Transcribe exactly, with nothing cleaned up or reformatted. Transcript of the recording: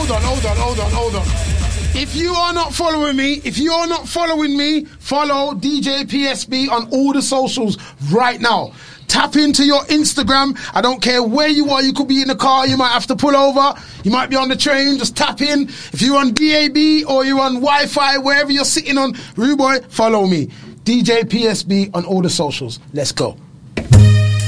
hold on, hold on, hold on, hold on. If you are not following me, if you are not following me, follow D J P S B on all the socials right now. Tap into your Instagram. I don't care where you are. You could be in the car. You might have to pull over. You might be on the train. Just tap in. If you're on D A B or you're on Wi-Fi, wherever you're sitting on, Rude Boy, follow me. D J P S B on all the socials. Let's go.